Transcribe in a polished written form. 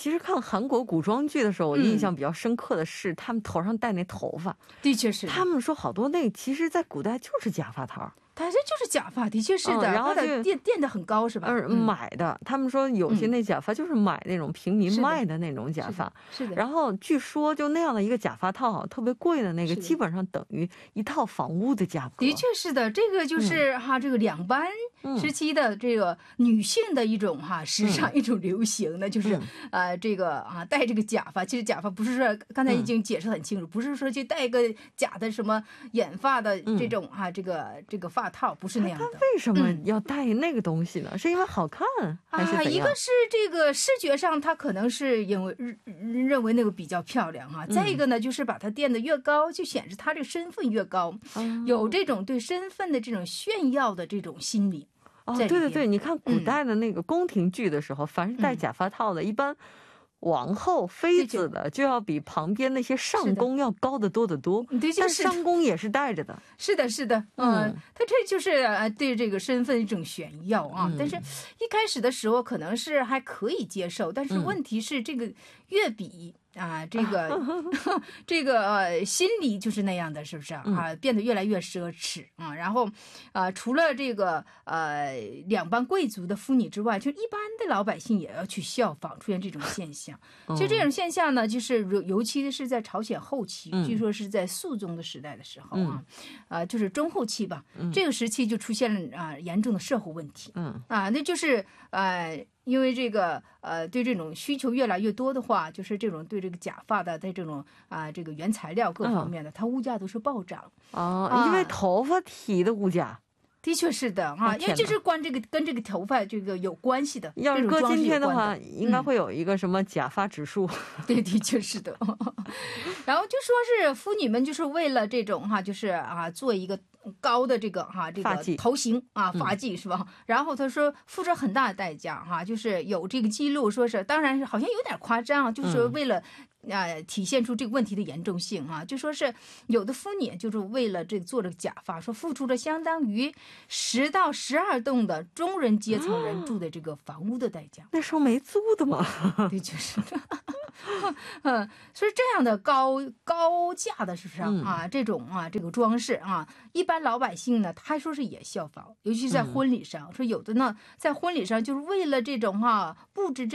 其实看韩国古装剧的时候，我印象比较深刻的是他们头上戴那头发， 的确是他们说好多那其实在古代就是假发套。 它这就是假发，的确是的， 然后它的垫得很高是吧？ 买的，他们说有些那假发就是买那种平民卖的那种假发， 是的。 然后据说就那样的一个假发套特别贵的那个，基本上等于一套房屋的价格。 的确是的，这个就是这个两班时期的这个女性的一种时尚一种流行的，就是这个戴这个假发。其实假发不是说刚才已经解释很清楚，不是说去戴一个假的什么眼发的这种这个发套，不是那样的。 他为什么要戴那个东西呢？是因为好看还是怎样？ 一个是这个视觉上，他可能是因为认为那个比较漂亮再一个呢，就是把它垫得越高，就显示他这个身份越高，有这种对身份的这种炫耀的这种心理。 对对对，你看古代的那个宫廷剧的时候，凡是戴假发套的，一般王后妃子的就要比旁边那些上宫要高得多得多，但上宫也是戴着的。 是的是的，他这就是对这个身份一种炫耀但是一开始的时候可能是还可以接受，但是问题是这个越比这个这个心理就是那样的，是不是变得越来越奢侈然后除了这个两班贵族的妇女之外，就一般的老百姓也要去效仿，出现这种现象。就这种现象呢，就是尤其是在朝鲜后期，据说是在肃宗的时代的时候就是中后期吧，这个时期就出现了严重的社会问题那就是因为这个对这种需求越来越多的话，就是这种对这个假发的在这种这个原材料各方面的，它物价都是暴涨因为头发提的物价。 的确是的因为就是跟这个头发这个有关系的。 要是搁今天的话，应该会有一个什么假发指数。 对，的确是的。然后就说是妇女们就是为了这种就是做一个高的这个这个头型发髻是吧？然后他说付出很大的代价就是有这个记录说是，当然是好像有点夸张就是为了体现出这个问题的严重性就说是有的妇女就是为了这做这个假发，说付出了相当于10到12栋的中人阶层人住的这个房屋的代价。 那时候没租的吗？ 对，就是所以这样的高价的是不是这种这个装饰一般老百姓呢，他说是也效仿，尤其是在婚礼上，说有的呢在婚礼上就是为了这种布置